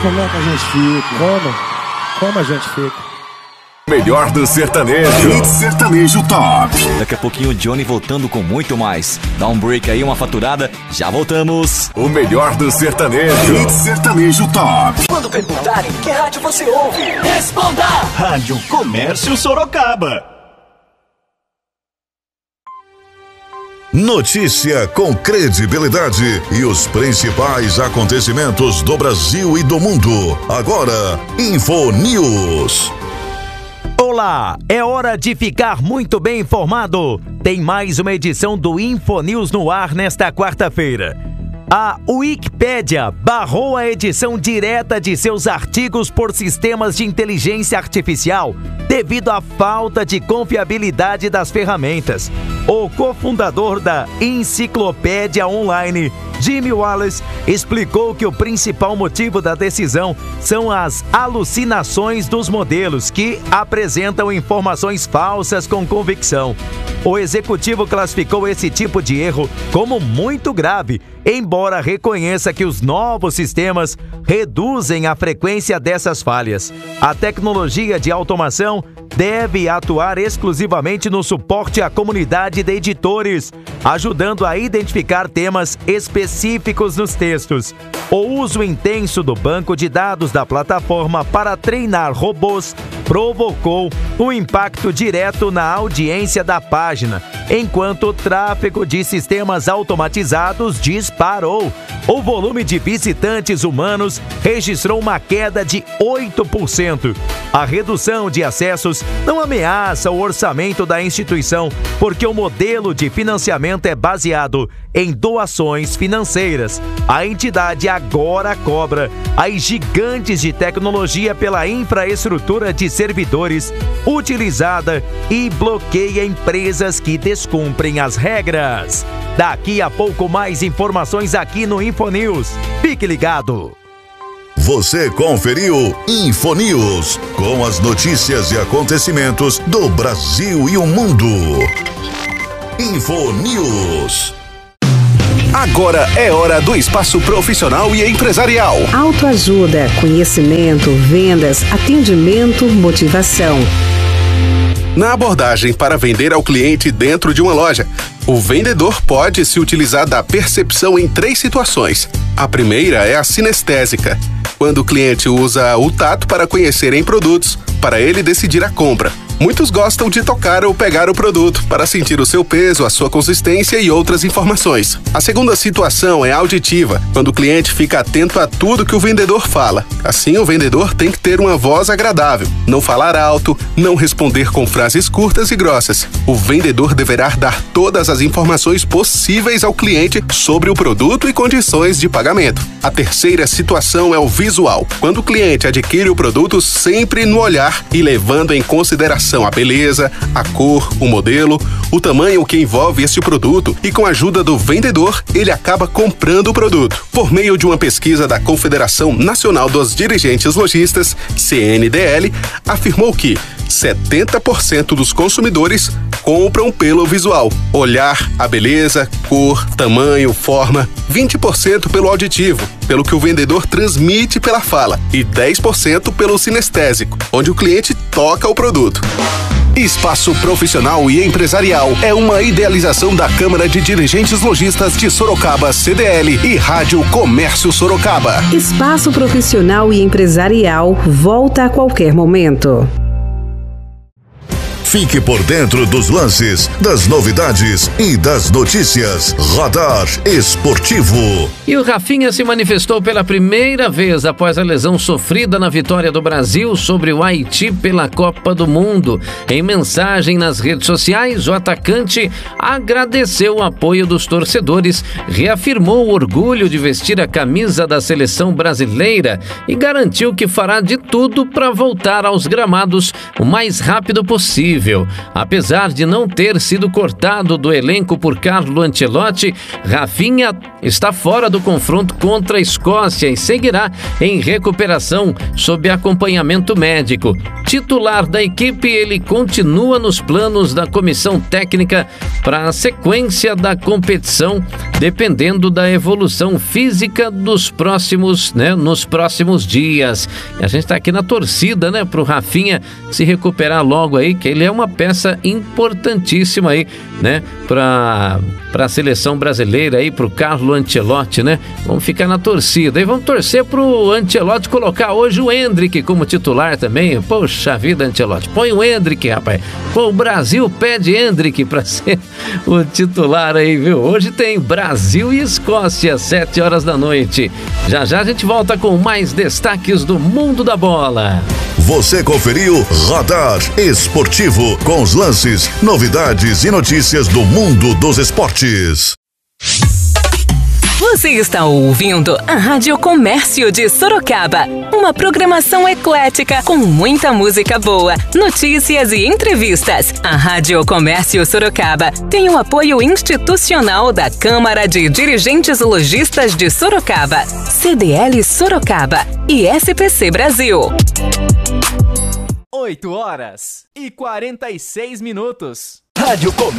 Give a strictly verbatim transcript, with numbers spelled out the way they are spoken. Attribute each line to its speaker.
Speaker 1: como é que a gente fica?
Speaker 2: Como? Como a gente fica?
Speaker 3: Melhor do sertanejo. Hit Sertanejo Top.
Speaker 4: Daqui a pouquinho o Johnny voltando com muito mais. Dá um break aí, uma faturada. Já voltamos.
Speaker 3: O melhor do sertanejo. Hit Sertanejo Top.
Speaker 5: Quando perguntarem que rádio você ouve, responda: Rádio Comércio Sorocaba.
Speaker 6: Notícia com credibilidade e os principais acontecimentos do Brasil e do mundo. Agora, Info News.
Speaker 7: Olá, é hora de ficar muito bem informado. Tem mais uma edição do Info News no ar nesta quarta-feira. A Wikipédia barrou a edição direta de seus artigos por sistemas de inteligência artificial devido à falta de confiabilidade das ferramentas. O cofundador da Enciclopédia Online, Jimmy Wallace, explicou que o principal motivo da decisão são as alucinações dos modelos que apresentam informações falsas com convicção. O executivo classificou esse tipo de erro como muito grave, embora reconheça que os novos sistemas reduzem a frequência dessas falhas. A tecnologia de automação deve atuar exclusivamente no suporte à comunidade de editores, ajudando a identificar temas específicos nos textos. O uso intenso do banco de dados da plataforma para treinar robôs provocou um impacto direto na audiência da página, enquanto o tráfego de sistemas automatizados disparou. O volume de visitantes humanos registrou uma queda de oito por cento. A redução de acessos não ameaça o orçamento da instituição, porque o modelo de financiamento é baseado em doações financeiras. A entidade agora cobra as gigantes de tecnologia pela infraestrutura de servidores utilizada e bloqueia empresas que descumprem as regras. Daqui a pouco mais informações aqui no Infonews. Fique ligado!
Speaker 6: Você conferiu Infonews, com as notícias e acontecimentos do Brasil e o mundo. Infonews.
Speaker 3: Agora é hora do espaço profissional e empresarial.
Speaker 8: Autoajuda, conhecimento, vendas, atendimento, motivação.
Speaker 3: Na abordagem para vender ao cliente dentro de uma loja, o vendedor pode se utilizar da percepção em três situações. A primeira é a sinestésica, quando o cliente usa o tato para conhecer em produtos, para ele decidir a compra. Muitos gostam de tocar ou pegar o produto para sentir o seu peso, a sua consistência e outras informações. A segunda situação é auditiva, quando o cliente fica atento a tudo que o vendedor fala. Assim, o vendedor tem que ter uma voz agradável, não falar alto, não responder com frases curtas e grossas. O vendedor deverá dar todas as informações possíveis ao cliente sobre o produto e condições de pagamento. A terceira situação é o visual, quando o cliente adquire o produto sempre no olhar e levando em consideração a beleza, a cor, o modelo, o tamanho que envolve este produto e com a ajuda do vendedor, ele acaba comprando o produto. Por meio de uma pesquisa da Confederação Nacional dos Dirigentes Lojistas, C N D L, afirmou que setenta por cento dos consumidores compram pelo visual. Olhar a beleza, cor, tamanho, forma. vinte por cento pelo auditivo, pelo que o vendedor transmite pela fala. E dez por cento pelo sinestésico, onde o cliente toca o produto. Espaço Profissional e Empresarial é uma idealização da Câmara de Dirigentes Lojistas de Sorocaba, C D L e Rádio Comércio Sorocaba.
Speaker 8: Espaço Profissional e Empresarial volta a qualquer momento.
Speaker 6: Fique por dentro dos lances, das novidades e das notícias. Radar Esportivo.
Speaker 9: E o Rafinha se manifestou pela primeira vez após a lesão sofrida na vitória do Brasil sobre o Haiti pela Copa do Mundo. Em mensagem nas redes sociais, o atacante agradeceu o apoio dos torcedores, reafirmou o orgulho de vestir a camisa da seleção brasileira e garantiu que fará de tudo para voltar aos gramados o mais rápido possível. nível. Apesar de não ter sido cortado do elenco por Carlo Ancelotti, Rafinha está fora do confronto contra a Escócia e seguirá em recuperação sob acompanhamento médico. Titular da equipe, ele continua nos planos da comissão técnica para a sequência da competição, dependendo da evolução física dos próximos, né, nos próximos dias. E a gente está aqui na torcida, né, para o Rafinha se recuperar logo aí, que ele é uma peça importantíssima aí, né, para para a seleção brasileira aí, para o Carlo Ancelotti, né? Vamos ficar na torcida e vamos torcer para o Ancelotti colocar hoje o Endrick como titular também. Poxa vida, Ancelotti, põe o Endrick, rapaz. Pô, o Brasil pede Endrick para ser o titular aí, viu? Hoje tem Brasil e Escócia, sete horas da noite. Já já a gente volta com mais destaques do mundo da bola.
Speaker 6: Você conferiu Radar Esportivo, com os lances, novidades e notícias do mundo dos esportes.
Speaker 1: Você está ouvindo a Rádio Comércio de Sorocaba, uma programação eclética com muita música boa, notícias e entrevistas. A Rádio Comércio Sorocaba tem o apoio institucional da Câmara de Dirigentes Lojistas de Sorocaba, C D L Sorocaba e S P C Brasil.
Speaker 10: oito horas e quarenta e seis minutos.
Speaker 5: Rádio Comércio.